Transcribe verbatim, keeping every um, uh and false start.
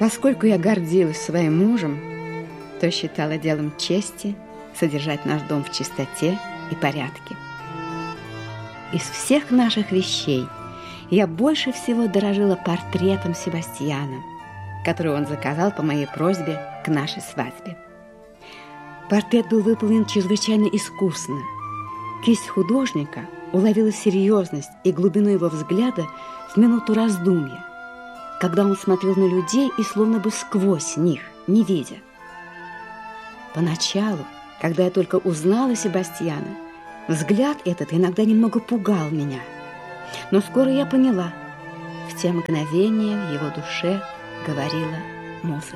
Поскольку я гордилась своим мужем, то считала делом чести содержать наш дом в чистоте и порядке. Из всех наших вещей я больше всего дорожила портретом Себастьяна, который он заказал по моей просьбе к нашей свадьбе. Портрет был выполнен чрезвычайно искусно. Кисть художника уловила серьезность и глубину его взгляда в минуту раздумья, когда он смотрел на людей и словно бы сквозь них, не видя. Поначалу, когда я только узнала Себастьяна, взгляд этот иногда немного пугал меня. Но скоро я поняла, в те мгновения в его душе говорила музыка.